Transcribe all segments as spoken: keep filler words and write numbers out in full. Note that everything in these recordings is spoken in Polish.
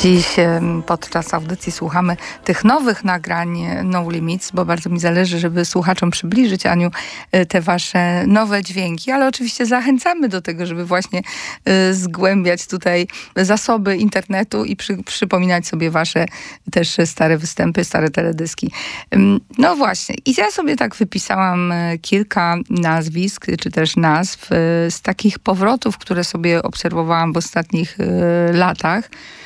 Dziś podczas audycji słuchamy tych nowych nagrań No Limits, bo bardzo mi zależy, żeby słuchaczom przybliżyć, Aniu, te wasze nowe dźwięki, ale oczywiście zachęcamy do tego, żeby właśnie zgłębiać tutaj zasoby internetu i przy, przypominać sobie wasze też stare występy, stare teledyski. No właśnie. I ja sobie tak wypisałam kilka nazwisk, czy też nazw z takich powrotów, które sobie obserwowałam w ostatnich latach.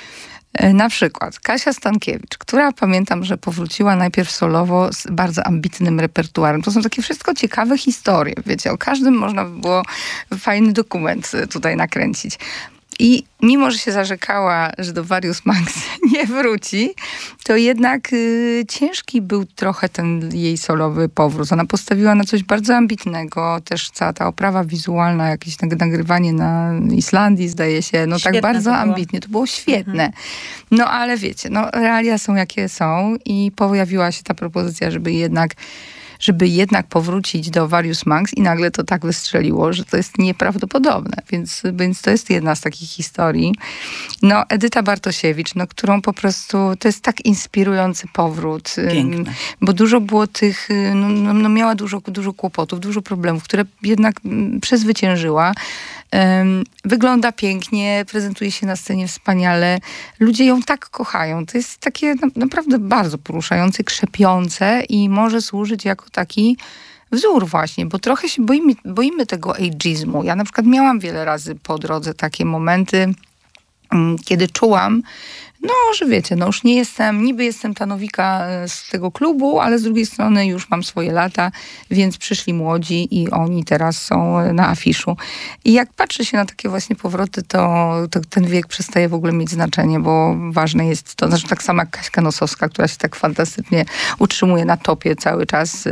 Na przykład Kasia Stankiewicz, która pamiętam, że powróciła najpierw solowo z bardzo ambitnym repertuarem. To są takie wszystko ciekawe historie. Wiecie, o każdym można by było fajny dokument tutaj nakręcić. I mimo, że się zarzekała, że do Various Monks nie wróci, to jednak y, ciężki był trochę ten jej solowy powrót. Ona postawiła na coś bardzo ambitnego. Też cała ta oprawa wizualna, jakieś nagrywanie na Islandii, zdaje się, no świetne tak bardzo to ambitnie. To było świetne. Mhm. No ale wiecie, no realia są jakie są i pojawiła się ta propozycja, żeby jednak żeby jednak powrócić do Various Monks i nagle to tak wystrzeliło, że to jest nieprawdopodobne. Więc, więc to jest jedna z takich historii. No, Edyta Bartosiewicz, no, którą po prostu, to jest tak inspirujący powrót. Piękne. Bo dużo było tych, no, no miała dużo, dużo kłopotów, dużo problemów, które jednak przezwyciężyła. Um, wygląda pięknie, prezentuje się na scenie wspaniale. Ludzie ją tak kochają. To jest takie na, naprawdę bardzo poruszające, krzepiące i może służyć jako taki wzór właśnie, bo trochę się boimy, boimy tego ageizmu. Ja na przykład miałam wiele razy po drodze takie momenty, um, kiedy czułam, no, że wiecie, no już nie jestem, niby jestem ta nowika z tego klubu, ale z drugiej strony już mam swoje lata, więc przyszli młodzi i oni teraz są na afiszu. I jak patrzy się na takie właśnie powroty, to, to ten wiek przestaje w ogóle mieć znaczenie, bo ważne jest to, znaczy tak samo jak Kaśka Nosowska, która się tak fantastycznie utrzymuje na topie cały czas.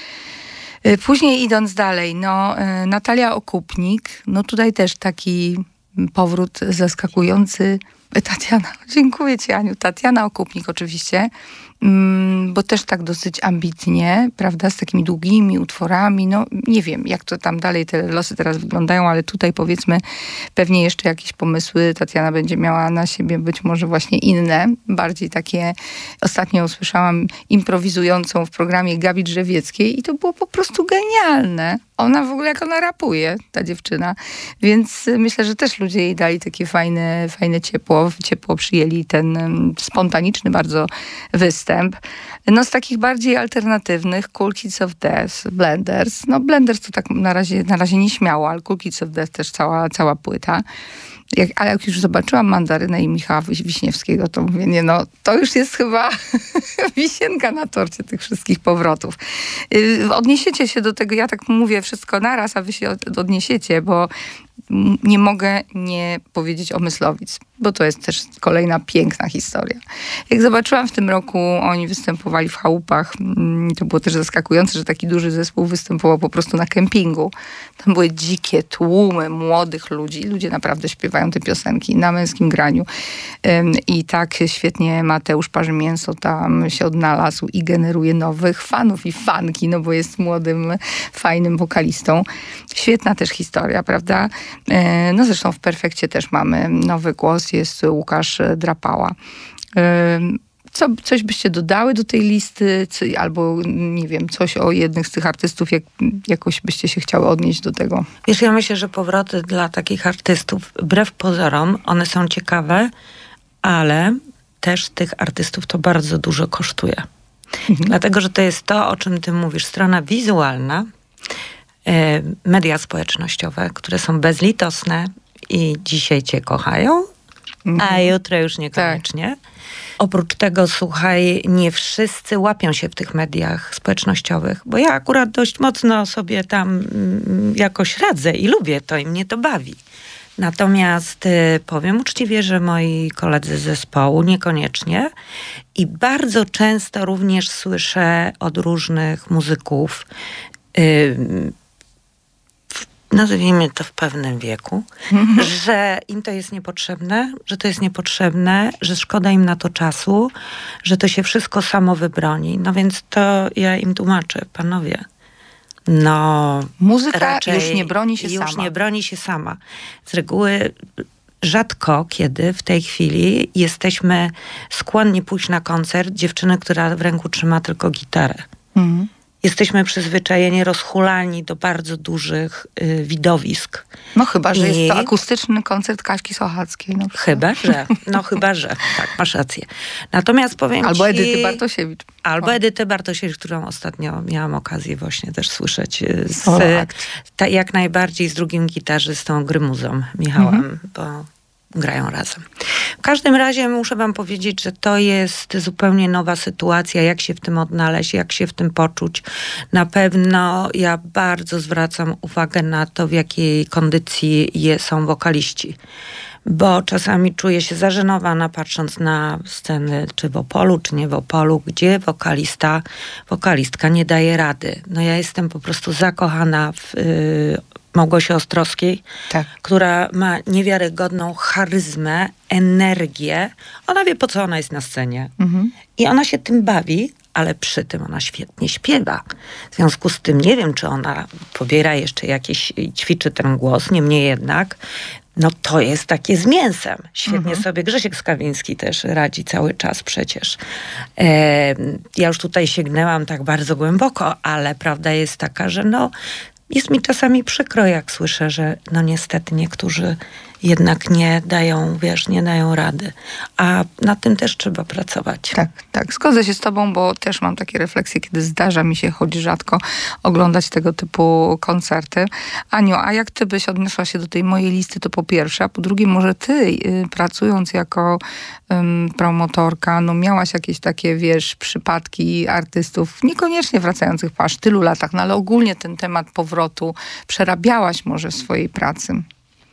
Później idąc dalej, no Natalia Okupnik, no tutaj też taki powrót zaskakujący. Tatiana, dziękuję ci, Aniu. Tatiana Okupnik oczywiście, bo też tak dosyć ambitnie, prawda, z takimi długimi utworami. No nie wiem, jak to tam dalej te losy teraz wyglądają, ale tutaj powiedzmy pewnie jeszcze jakieś pomysły Tatiana będzie miała na siebie, być może właśnie inne, bardziej takie. Ostatnio usłyszałam improwizującą w programie Gabi Drzewieckiej i to było po prostu genialne. Ona w ogóle, jak ona rapuje, ta dziewczyna. Więc myślę, że też ludzie jej dali takie fajne, fajne ciepło. Ciepło przyjęli ten spontaniczny bardzo występ. No z takich bardziej alternatywnych Cool Kids of Death, Blenders. No Blenders to tak na razie, na razie nieśmiało, ale Cool Kids of Death też cała, cała płyta. Jak, ale jak już zobaczyłam Mandarynę i Michała Wiśniewskiego, to mówię, nie no, to już jest chyba wisienka na torcie tych wszystkich powrotów. Yy, odniesiecie się do tego, ja tak mówię wszystko naraz, a wy się od, odniesiecie, bo nie mogę nie powiedzieć o Myslowic, bo to jest też kolejna piękna historia. Jak zobaczyłam w tym roku, oni występowali w chałupach, to było też zaskakujące, że taki duży zespół występował po prostu na kempingu. Tam były dzikie tłumy młodych ludzi. Ludzie naprawdę śpiewają te piosenki na męskim graniu. I tak świetnie Mateusz Parzymięso tam się odnalazł i generuje nowych fanów i fanki, no bo jest młodym, fajnym wokalistą. Świetna też historia, prawda? No zresztą w Perfekcie też mamy nowy głos, jest Łukasz Drapała. Co, coś byście dodały do tej listy? Co, albo nie wiem, coś o jednych z tych artystów, jak, jakoś byście się chciały odnieść do tego? Wiesz, ja myślę, że powroty dla takich artystów, wbrew pozorom, one są ciekawe, ale też tych artystów to bardzo dużo kosztuje. Mhm. Dlatego, że to jest to, o czym ty mówisz, strona wizualna, media społecznościowe, które są bezlitosne i dzisiaj cię kochają, mhm. a jutro już niekoniecznie. Tak. Oprócz tego, słuchaj, nie wszyscy łapią się w tych mediach społecznościowych, bo ja akurat dość mocno sobie tam jakoś radzę i lubię to i mnie to bawi. Natomiast y, powiem uczciwie, że moi koledzy z zespołu niekoniecznie i bardzo często również słyszę od różnych muzyków, y, nazwijmy to w pewnym wieku, mm-hmm. że im to jest niepotrzebne, że to jest niepotrzebne, że szkoda im na to czasu, że to się wszystko samo wybroni. No więc to ja im tłumaczę, panowie. No, muzyka już nie broni się już sama. Już nie broni się sama. Z reguły rzadko kiedy w tej chwili jesteśmy skłonni pójść na koncert dziewczyny, która w ręku trzyma tylko gitarę. Mhm. Jesteśmy przyzwyczajeni, rozhulani do bardzo dużych y, widowisk. No chyba, że I... jest to akustyczny koncert Kaśki Sochackiej. No, chyba, że. No chyba, że. Tak, masz rację. Natomiast powiem Albo ci... Edyty Bartosiewicz. Albo o. Edyty Bartosiewicz, którą ostatnio miałam okazję właśnie też słyszeć. Z, ta, jak najbardziej z drugim gitarzystą Grymuzą, Michałem, mhm. bo grają razem. W każdym razie muszę wam powiedzieć, że to jest zupełnie nowa sytuacja, jak się w tym odnaleźć, jak się w tym poczuć. Na pewno ja bardzo zwracam uwagę na to, w jakiej kondycji je, są wokaliści. Bo czasami czuję się zażenowana patrząc na sceny, czy w Opolu, czy nie w Opolu, gdzie wokalista, wokalistka nie daje rady. No ja jestem po prostu zakochana w yy, Małgosi Ostrowskiej, tak. która ma niewiarygodną charyzmę, energię. Ona wie, po co ona jest na scenie. Mhm. I ona się tym bawi, ale przy tym ona świetnie śpiewa. W związku z tym nie wiem, czy ona pobiera jeszcze jakieś, ćwiczy ten głos, niemniej jednak no to jest takie z mięsem. Świetnie mhm. sobie Grzesiek Skawiński też radzi cały czas przecież. E, ja już tutaj sięgnęłam tak bardzo głęboko, ale prawda jest taka, że no jest mi czasami przykro, jak słyszę, że no niestety niektórzy jednak nie dają, wiesz, nie dają rady. A nad tym też trzeba pracować. Tak, tak. Zgodzę się z tobą, bo też mam takie refleksje, kiedy zdarza mi się, choć rzadko, oglądać tego typu koncerty. Aniu, a jak ty byś odniosła się do tej mojej listy, to po pierwsze, a po drugie, może ty, y, pracując jako ym, promotorka, no miałaś jakieś takie, wiesz, przypadki artystów, niekoniecznie wracających po aż tylu latach, no ale ogólnie ten temat powrotu przerabiałaś może w swojej pracy.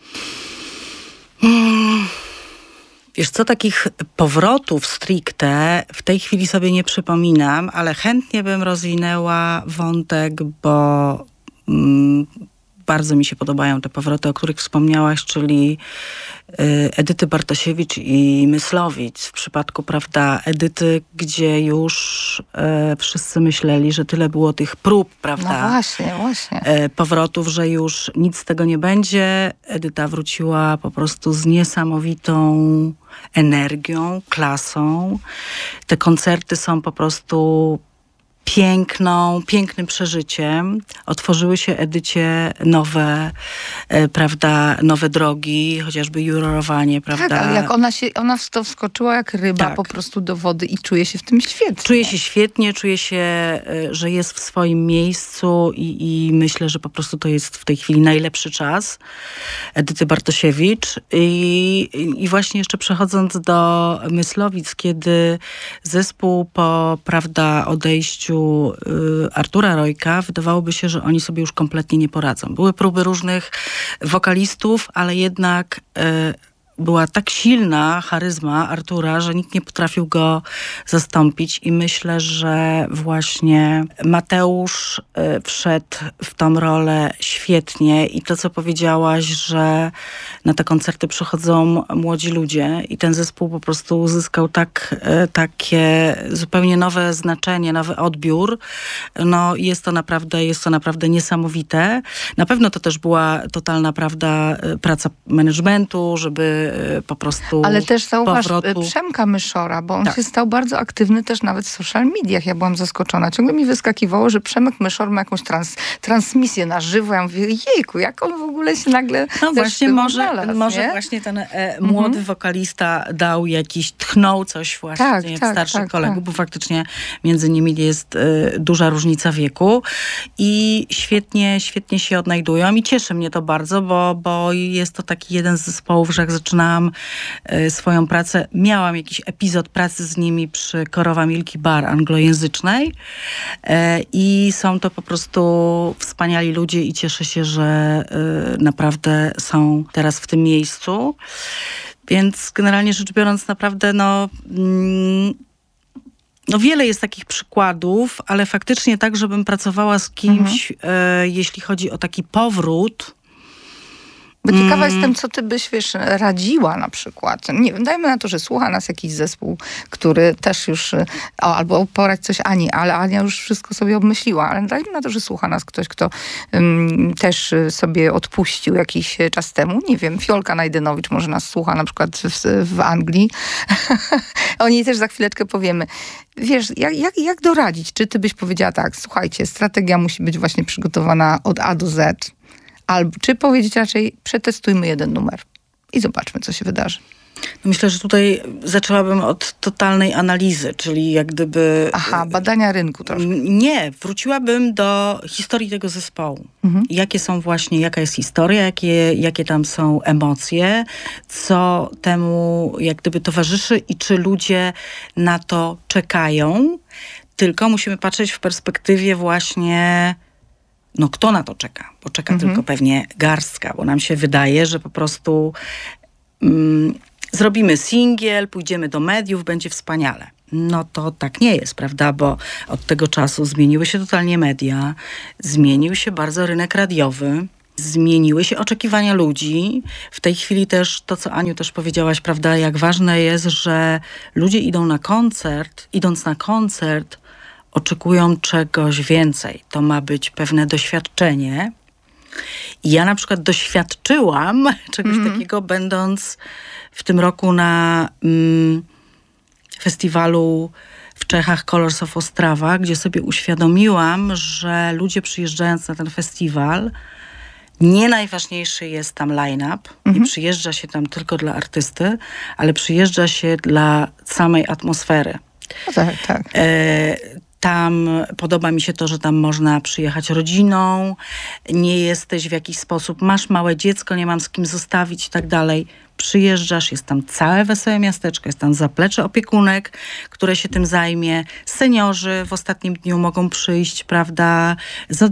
Hmm. Wiesz co, takich powrotów stricte w tej chwili sobie nie przypominam, ale chętnie bym rozwinęła wątek, bo mm, bardzo mi się podobają te powroty, o których wspomniałaś, czyli y, Edyty Bartosiewicz i Myslowic. W przypadku, prawda, Edyty, gdzie już y, wszyscy myśleli, że tyle było tych prób, prawda? No właśnie, właśnie. Y, powrotów, że już nic z tego nie będzie. Edyta wróciła po prostu z niesamowitą energią, klasą. Te koncerty są po prostu piękną, pięknym przeżyciem. Otworzyły się Edycie nowe, e, prawda, nowe drogi, chociażby jurorowanie, prawda. Tak, ale jak ona się, ona w to wskoczyła jak ryba tak. po prostu do wody i czuje się w tym świetnie. Czuje się świetnie, czuje się, że jest w swoim miejscu i, i myślę, że po prostu to jest w tej chwili najlepszy czas Edyty Bartosiewicz. I, i właśnie jeszcze przechodząc do Myslowic, kiedy zespół po, prawda, odejściu Artura Rojka, wydawałoby się, że oni sobie już kompletnie nie poradzą. Były próby różnych wokalistów, ale jednak y, była tak silna charyzma Artura, że nikt nie potrafił go zastąpić i myślę, że właśnie Mateusz y, wszedł w tą rolę świetnie i to, co powiedziałaś, że na te koncerty przychodzą młodzi ludzie i ten zespół po prostu uzyskał tak, y, takie zupełnie nowe znaczenie, nowy odbiór. No jest to naprawdę, jest to naprawdę niesamowite. Na pewno to też była totalna, prawda, praca managementu, żeby po prostu ale też zauważ powrotu... Przemka Myszora, bo on tak. się stał bardzo aktywny też nawet w social mediach. Ja byłam zaskoczona. Ciągle mi wyskakiwało, że Przemek Myszor ma jakąś trans, transmisję na żywo. Ja mówię, jejku, jak on w ogóle się nagle no właśnie może, znalazł, może właśnie ten e, młody mhm. wokalista dał jakiś, tchnął coś właśnie tak, w tak, starszych tak, kolegów, tak. bo faktycznie między nimi jest e, duża różnica wieku i świetnie, świetnie się odnajdują i cieszy mnie to bardzo, bo, bo jest to taki jeden z zespołów, że jak zaczynałam swoją pracę. Miałam jakiś epizod pracy z nimi przy Korowa Milki Bar anglojęzycznej i są to po prostu wspaniali ludzie i cieszę się, że naprawdę są teraz w tym miejscu. Więc generalnie rzecz biorąc naprawdę no... No wiele jest takich przykładów, ale faktycznie tak, żebym pracowała z kimś, mhm. e, jeśli chodzi o taki powrót, Bo ciekawa mm. jestem, co ty byś, wiesz, radziła na przykład. Nie wiem, dajmy na to, że słucha nas jakiś zespół, który też już, o, albo poradź coś Ani, ale Ania już wszystko sobie obmyśliła, ale dajmy na to, że słucha nas ktoś, kto um, też sobie odpuścił jakiś czas temu. Nie wiem, Fiolka Najdenowicz może nas słucha na przykład w, w Anglii. O niej też za chwileczkę powiemy. Wiesz, jak, jak, jak doradzić? Czy ty byś powiedziała tak, słuchajcie, strategia musi być właśnie przygotowana od A do Z, albo czy powiedzieć raczej, przetestujmy jeden numer i zobaczmy, co się wydarzy. No myślę, że tutaj zaczęłabym od totalnej analizy, czyli jak gdyby... Aha, badania rynku troszkę. Nie, wróciłabym do historii tego zespołu. Mhm. Jakie są właśnie, jaka jest historia, jakie, jakie tam są emocje, co temu jak gdyby towarzyszy i czy ludzie na to czekają. Tylko musimy patrzeć w perspektywie właśnie... No kto na to czeka? Bo czeka mhm. tylko pewnie garstka, bo nam się wydaje, że po prostu mm, zrobimy singiel, pójdziemy do mediów, będzie wspaniale. No to tak nie jest, prawda? Bo od tego czasu zmieniły się totalnie media, zmienił się bardzo rynek radiowy, zmieniły się oczekiwania ludzi. W tej chwili też to, co Aniu też powiedziałaś, prawda, jak ważne jest, że ludzie idą na koncert, idąc na koncert, oczekują czegoś więcej. To ma być pewne doświadczenie. I ja na przykład doświadczyłam czegoś mm-hmm. takiego, będąc w tym roku na mm, festiwalu w Czechach Colors of Ostrava, gdzie sobie uświadomiłam, że ludzie przyjeżdżając na ten festiwal, nie najważniejszy jest tam line-up, mm-hmm. nie przyjeżdża się tam tylko dla artysty, ale przyjeżdża się dla samej atmosfery. No tak, tak. E, Tam podoba mi się to, że tam można przyjechać rodziną, nie jesteś w jakiś sposób, masz małe dziecko, nie mam z kim zostawić i tak dalej. Przyjeżdżasz, jest tam całe wesołe miasteczko, jest tam zaplecze opiekunek, które się tym zajmie. Seniorzy w ostatnim dniu mogą przyjść, prawda, za